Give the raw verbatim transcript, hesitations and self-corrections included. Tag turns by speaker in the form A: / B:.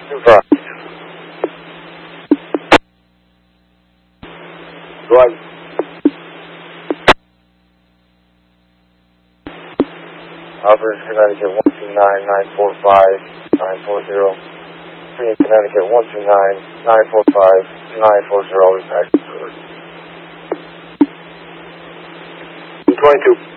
A: Advised. Right. Albert, Connecticut one two nine nine four five nine four zero. Free in Connecticut one two nine nine four five nine four zero. Always back. twenty-two.